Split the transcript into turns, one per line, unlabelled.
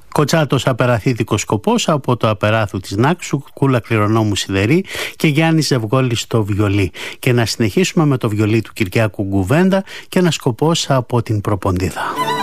Κοτσάτος Απεραθήτικος Σκοπός από το Απεράθου της Νάξου, Κούλα Κληρονόμου Σιδερή και Γιάννη Ζευγόλης στο βιολί. Και να συνεχίσουμε με το βιολί του Κυριάκου Γκουβέντα και ένα Σκοπός από την Προποντίδα.